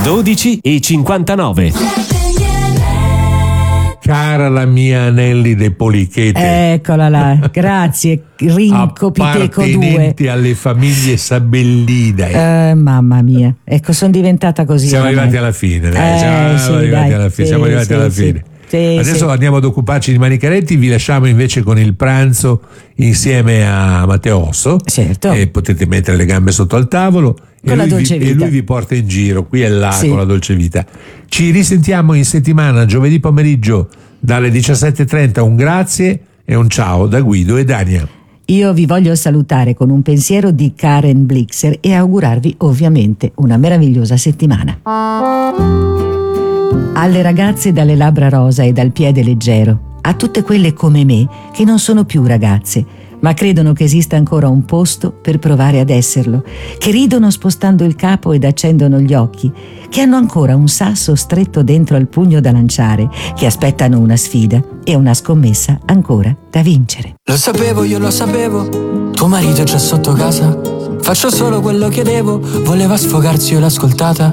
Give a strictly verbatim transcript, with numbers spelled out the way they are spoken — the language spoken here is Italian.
dodici e cinquantanove. Cara la mia Anelli De Polichete. Eccola là, grazie. Rinco Piteco due. Appartenenti alle famiglie Sabellida. Eh, mamma mia, ecco, sono diventata così. Siamo ormai. arrivati alla fine, dai. Eh, Siamo sì, arrivati dai. alla fine. Sì, Siamo arrivati sì, alla sì. fine. Sì, Adesso sì. andiamo ad occuparci di Manicaretti, vi lasciamo invece con il pranzo insieme a Matteo Osso. Certo. E potete mettere le gambe sotto al tavolo Con e la lui, dolce vi, e vita. lui vi porta in giro qui e là Sì. con la dolce vita. Ci risentiamo in settimana, giovedì pomeriggio dalle diciassette e trenta. Un grazie e un ciao da Guido e Dania. Io vi voglio salutare con un pensiero di Karen Blixer e augurarvi ovviamente una meravigliosa settimana. Alle ragazze dalle labbra rosa e dal piede leggero, a tutte quelle come me che non sono più ragazze, ma credono che esista ancora un posto per provare ad esserlo, che ridono spostando il capo ed accendono gli occhi, che hanno ancora un sasso stretto dentro al pugno da lanciare, che aspettano una sfida e una scommessa ancora da vincere. Lo sapevo, io lo sapevo, tuo marito è già sotto casa. Faccio solo quello che devo, voleva sfogarsi, io l'ho ascoltata.